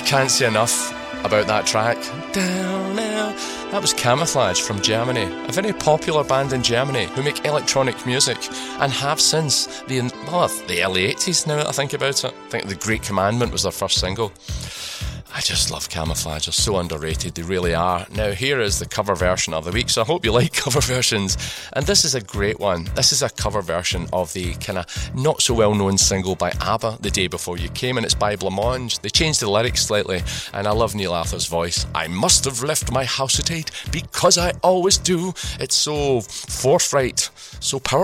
can't say enough about that track. Down now. That was Camouflage from Germany, a very popular band in Germany who make electronic music and have since the early 80s now that I think about it. I think The Great Commandment was their first single. I just love Camouflage, they're so underrated, they really are. Now here is the cover version of the week, so I hope you like cover versions. And this is a great one. This is a cover version of the kind of not so well known single by ABBA, The Day Before You Came, and it's by Blancmange. They changed the lyrics slightly, and I love Neil Arthur's voice. I must have left my house at 8 because I always do. It's so forthright, so powerful.